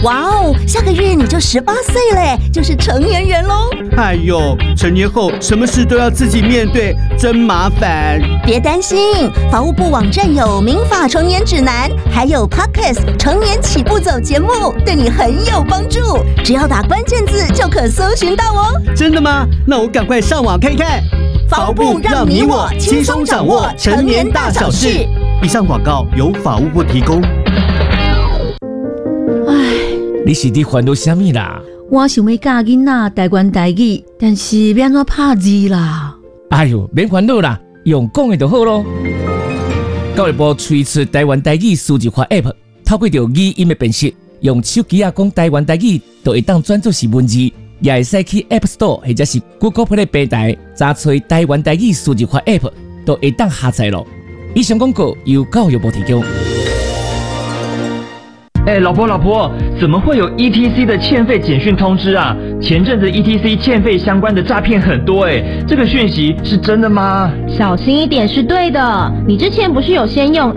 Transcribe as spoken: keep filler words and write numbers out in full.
哇哦，下个月你就十八岁嘞，就是成年人喽。 哎呦，成年后什么事都要自己面对，真麻烦。 别担心，法务部网站有民法成年指南，还有 Podcast 成年起步走节目，对你很有帮助。只要打关键字就可搜寻到哦。 真的吗？那我赶快上网看看。 法务部让你我轻松掌握成年大小事。 以上广告由法务部提供。 你是伫烦恼啥物啦？ 我想要教囡仔台湾台语，但是要安怎拍字啦？ 哎呦，免烦恼啦，用讲的就好咯。教育部推出台湾台语数字化 App， 透过着语音的辨识，用手机啊讲台湾台语，就会当转做是文字，也会使去 App Store 或者是 Google Play 平台查找台湾台语数字化 App， 就会当下载咯。以上广告由教育部提供。 哎，老婆老婆，怎么会有 E T C 的欠费简讯通知啊？前阵子 E T C 欠费相关的诈骗很多哎，这个讯息是真的吗？ 小心一点是对的。你之前不是有先用